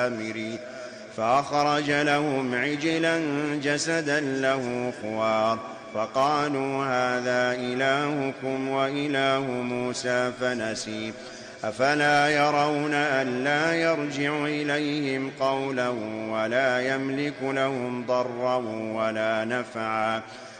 فأخرج لهم عجلا جسدا له خوار فقالوا هذا إلهكم وإله موسى فنسي أفلا يرون ألا يرجع إليهم قولا ولا يملك لهم ضرا ولا نفعا